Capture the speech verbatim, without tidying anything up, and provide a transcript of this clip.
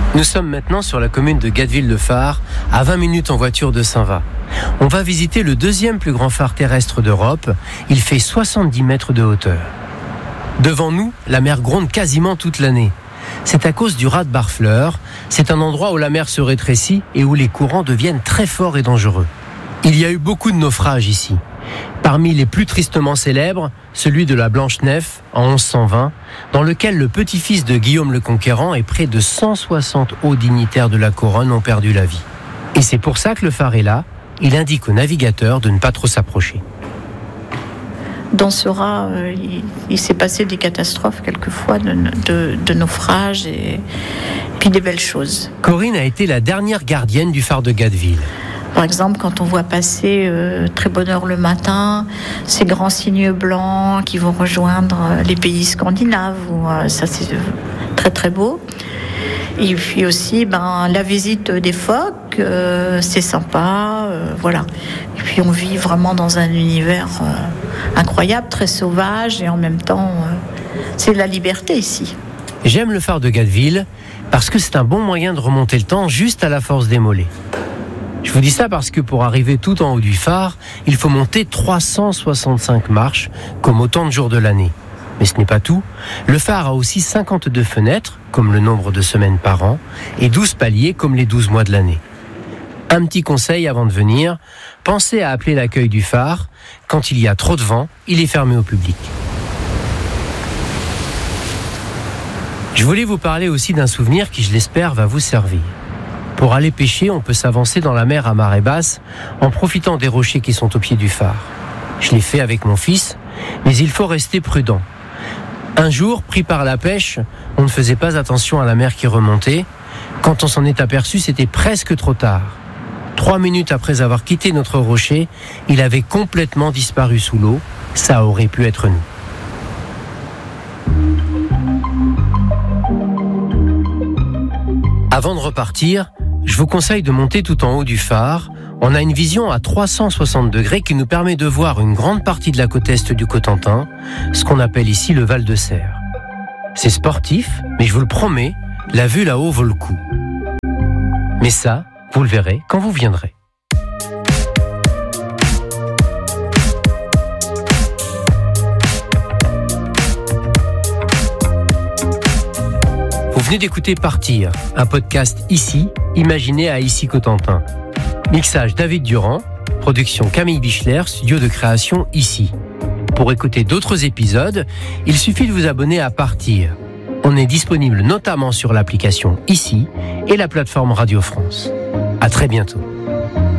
Nous sommes maintenant sur la commune de Gatteville-le-Phare, à vingt minutes en voiture de Saint-Va. On va visiter le deuxième plus grand phare terrestre d'Europe. Il fait soixante-dix mètres de hauteur. Devant nous, la mer gronde quasiment toute l'année. C'est à cause du raz de Barfleur. C'est un endroit où la mer se rétrécit et où les courants deviennent très forts et dangereux. Il y a eu beaucoup de naufrages ici. Parmi les plus tristement célèbres, celui de la Blanche-Nef en onze cent vingt, dans lequel le petit-fils de Guillaume le Conquérant et près de cent soixante hauts dignitaires de la couronne ont perdu la vie. Et c'est pour ça que le phare est là. Il indique aux navigateurs de ne pas trop s'approcher. Dans ce raz, euh, il, il s'est passé des catastrophes quelquefois, de, de, de naufrages et, et puis des belles choses. Corinne a été la dernière gardienne du phare de Gatteville. Par exemple, quand on voit passer euh, très bonne heure le matin, ces grands cygnes blancs qui vont rejoindre euh, les pays scandinaves, où, euh, ça c'est euh, très très beau. Et puis aussi, ben, la visite des phoques, euh, c'est sympa, euh, voilà. Et puis on vit vraiment dans un univers euh, incroyable, très sauvage, et en même temps, euh, c'est la liberté ici. J'aime le phare de Gatteville parce que c'est un bon moyen de remonter le temps juste à la force des mollets. Je vous dis ça parce que pour arriver tout en haut du phare, il faut monter trois cent soixante-cinq marches, comme autant de jours de l'année. Mais ce n'est pas tout. Le phare a aussi cinquante-deux fenêtres, comme le nombre de semaines par an, et douze paliers, comme les douze mois de l'année. Un petit conseil avant de venir, pensez à appeler l'accueil du phare. Quand il y a trop de vent, il est fermé au public. Je voulais vous parler aussi d'un souvenir qui, je l'espère, va vous servir. Pour aller pêcher, on peut s'avancer dans la mer à marée basse en profitant des rochers qui sont au pied du phare. Je l'ai fait avec mon fils, mais il faut rester prudent. Un jour, pris par la pêche, on ne faisait pas attention à la mer qui remontait. Quand on s'en est aperçu, c'était presque trop tard. Trois minutes après avoir quitté notre rocher, il avait complètement disparu sous l'eau. Ça aurait pu être nous. Avant de repartir, je vous conseille de monter tout en haut du phare. On a une vision à trois cent soixante degrés qui nous permet de voir une grande partie de la côte est du Cotentin, ce qu'on appelle ici le Val de Serre. C'est sportif, mais je vous le promets, la vue là-haut vaut le coup. Mais ça, vous le verrez quand vous viendrez. Vous venez d'écouter Partir, un podcast ici, imaginé à Issy-Cotentin. Mixage David Durand, production Camille Bichler, studio de création ici. Pour écouter d'autres épisodes, il suffit de vous abonner à Partir. On est disponible notamment sur l'application Ici et la plateforme Radio France. À très bientôt.